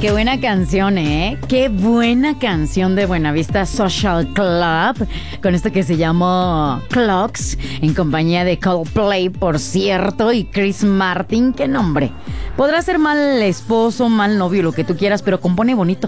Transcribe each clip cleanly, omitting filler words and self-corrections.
qué buena canción, ¿eh? Qué buena canción de Buenavista Social Club, con esto que se llamó Clocks, en compañía de Coldplay, por cierto, y Chris Martin. ¡Qué nombre! Podrá ser mal esposo, mal novio, lo que tú quieras, pero compone bonito.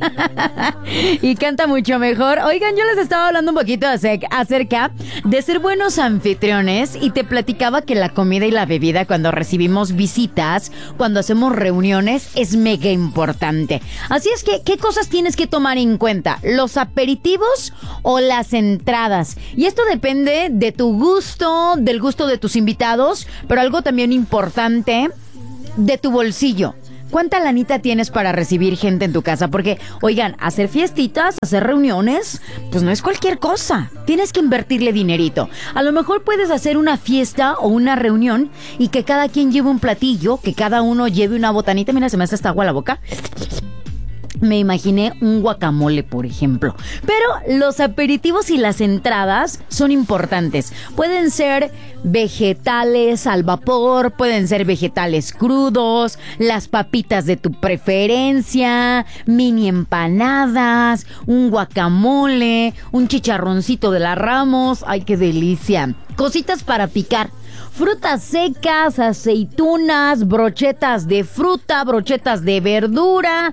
Y canta mucho mejor. Oigan, yo les estaba hablando un poquito acerca de ser buenos anfitriones y te platicaba que la comida y la bebida cuando recibimos visitas, cuando hacemos reuniones, es mega importante. Así es que, ¿qué cosas tienes que tomar en cuenta? ¿Los aperitivos o las entradas? Y esto depende de tu gusto, del gusto de tus invitados, pero algo también importante, de tu bolsillo. ¿Cuánta lanita tienes para recibir gente en tu casa? Porque, oigan, hacer fiestitas, hacer reuniones, pues no es cualquier cosa. Tienes que invertirle dinerito. A lo mejor puedes hacer una fiesta o una reunión y que cada quien lleve un platillo, que cada uno lleve una botanita. Mira, se me hace esta agua a la boca. Me imaginé un guacamole, por ejemplo. Pero los aperitivos y las entradas son importantes. Pueden ser vegetales al vapor, pueden ser vegetales crudos, las papitas de tu preferencia, mini empanadas, un guacamole, un chicharroncito de la Ramos. ¡Ay, qué delicia! Cositas para picar. Frutas secas, aceitunas, brochetas de fruta, brochetas de verdura,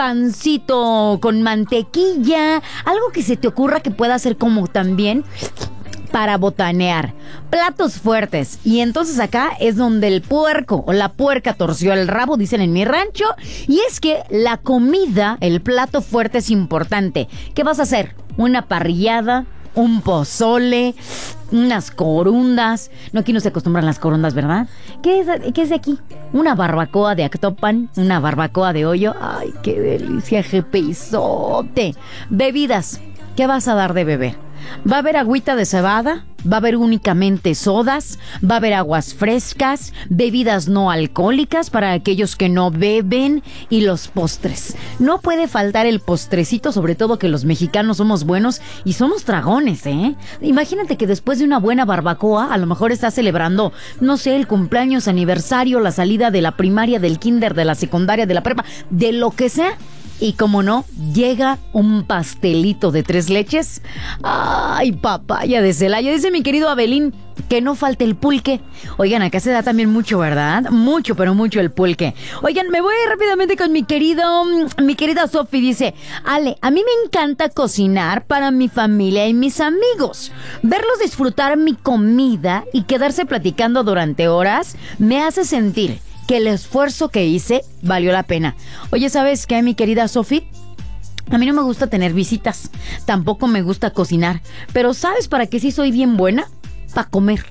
pancito con mantequilla, algo que se te ocurra que pueda ser como también para botanear. Platos fuertes. Y entonces acá es donde el puerco o la puerca torció el rabo, dicen en mi rancho. Y es que la comida, el plato fuerte es importante. ¿Qué vas a hacer? ¿Una parrillada? ¿Un pozole? ¿Unas corundas? No, aquí no se acostumbran las corundas, ¿verdad? ¿Qué es de aquí? ¿Una barbacoa de actopan? ¿Una barbacoa de hoyo? ¡Ay, qué delicia, jepezote! Bebidas. ¿Qué vas a dar de beber? ¿Va a haber agüita de cebada? ¿Va a haber únicamente sodas? ¿Va a haber aguas frescas? ¿Bebidas no alcohólicas para aquellos que no beben? Y los postres. No puede faltar el postrecito, sobre todo que los mexicanos somos buenos y somos dragones, ¿eh? Imagínate que después de una buena barbacoa, a lo mejor estás celebrando, no sé, el cumpleaños, aniversario, la salida de la primaria, del kinder, de la secundaria, de la prepa, de lo que sea. Y como no, llega un pastelito de 3 leches. ¡Ay, papaya de Celaya! Dice mi querido Abelín que no falte el pulque. Oigan, acá se da también mucho, ¿verdad? Mucho, pero mucho el pulque. Oigan, me voy rápidamente con mi querida Sofi. Dice: Ale, a mí me encanta cocinar para mi familia y mis amigos. Verlos disfrutar mi comida y quedarse platicando durante horas me hace sentir que el esfuerzo que hice valió la pena. Oye, ¿sabes qué, mi querida Sofi? A mí no me gusta tener visitas, tampoco me gusta cocinar, pero ¿sabes para qué sí soy bien buena? Para comer.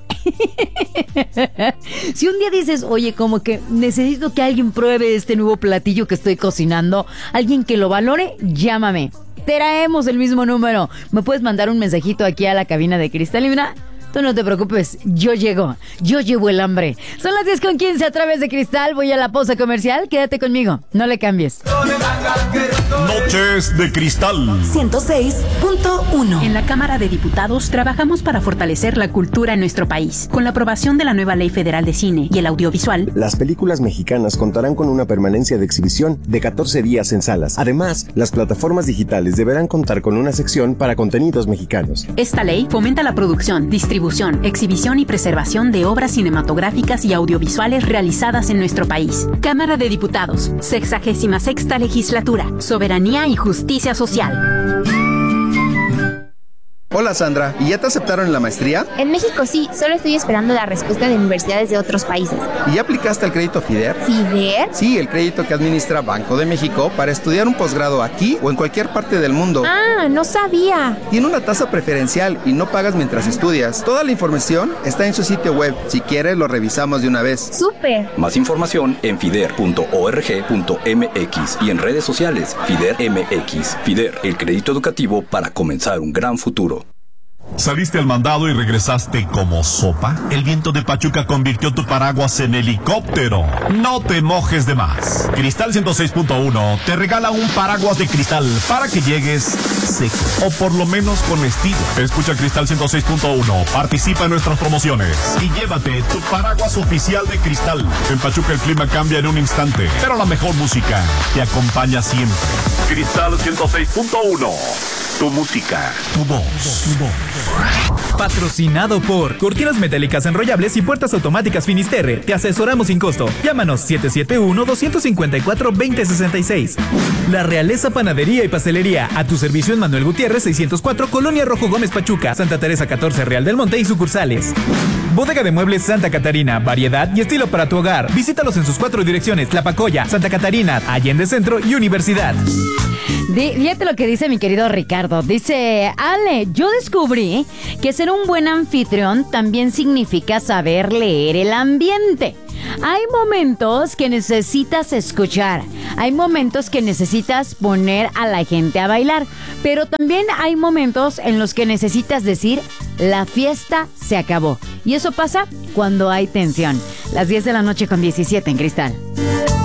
Si un día dices, oye, como que necesito que alguien pruebe este nuevo platillo que estoy cocinando, alguien que lo valore, llámame. Traemos el mismo número. Me puedes mandar un mensajito aquí a la cabina de Cristal y mira, tú no te preocupes, yo llevo el hambre. Son las 10:15 a través de Cristal. Voy a la pausa comercial, quédate conmigo, no le cambies. Noches de Cristal 106.1. En la Cámara de Diputados trabajamos para fortalecer la cultura en nuestro país. Con la aprobación de la nueva Ley Federal de Cine y el Audiovisual, las películas mexicanas contarán con una permanencia de exhibición de 14 días en salas. Además, las plataformas digitales deberán contar con una sección para contenidos mexicanos. Esta ley fomenta la producción, distribución, exhibición y preservación de obras cinematográficas y audiovisuales realizadas en nuestro país. Cámara de Diputados, 66ª Legislatura, Soberanía y Justicia Social. Hola Sandra, ¿y ya te aceptaron en la maestría? En México sí, solo estoy esperando la respuesta de universidades de otros países. ¿Y ya aplicaste al crédito FIDER? ¿FIDER? Sí, el crédito que administra Banco de México para estudiar un posgrado aquí o en cualquier parte del mundo. Ah, no sabía. Tiene una tasa preferencial y no pagas mientras estudias. Toda la información está en su sitio web. Si quieres, lo revisamos de una vez. ¡Súper! Más información en fider.org.mx y en redes sociales FIDER MX. FIDER, el crédito educativo para comenzar un gran futuro. ¿Saliste al mandado y regresaste como sopa? El viento de Pachuca convirtió tu paraguas en helicóptero. No te mojes de más. Cristal 106.1 te regala un paraguas de cristal para que llegues seco, o por lo menos con estilo. Escucha Cristal 106.1, participa en nuestras promociones y llévate tu paraguas oficial de Cristal. En Pachuca el clima cambia en un instante, pero la mejor música te acompaña siempre. Cristal 106.1. Tu música, tu voz, tu voz. Patrocinado por Cortinas Metálicas Enrollables y Puertas Automáticas Finisterre. Te asesoramos sin costo. Llámanos 771-254-2066. La Realeza Panadería y Pastelería. A tu servicio en Manuel Gutiérrez 604, Colonia Rojo Gómez Pachuca, Santa Teresa 14, Real del Monte y sucursales. Bodega de Muebles Santa Catarina. Variedad y estilo para tu hogar. Visítalos en sus 4 direcciones: Tlapacoya, Santa Catarina, Allende Centro y Universidad. Fíjate lo que dice mi querido Ricardo. Dice: Ale, yo descubrí que ser un buen anfitrión también significa saber leer el ambiente. Hay momentos que necesitas escuchar, hay momentos que necesitas poner a la gente a bailar, pero también hay momentos en los que necesitas decir: la fiesta se acabó. Y eso pasa cuando hay tensión. Las 10 de la noche con 17 en Cristal.